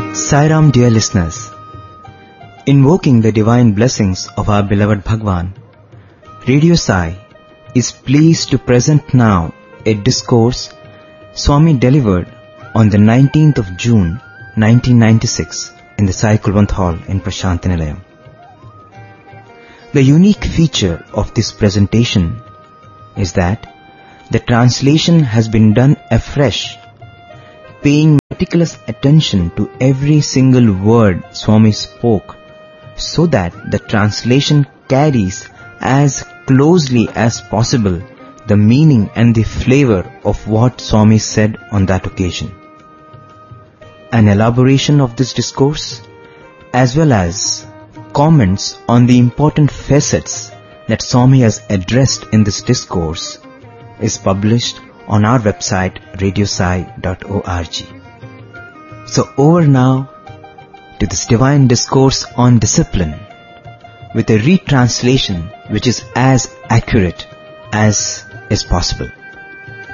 Sai Ram, dear listeners, invoking the divine blessings of our beloved Bhagwan, Radio Sai is pleased to present now a discourse Swami delivered on the 19th of June 1996 in the Sai Kulwant Hall in Prasanthi Nilayam. The unique feature of this presentation is that the translation has been done afresh, paying meticulous attention to every single word Swami spoke, so that the translation carries as closely as possible the meaning and the flavor of what Swami said on that occasion. An elaboration of this discourse, as well as comments on the important facets that Swami has addressed in this discourse, is published on our website radiosai.org. So over now to this divine discourse on discipline, with a retranslation which is as accurate as is possible.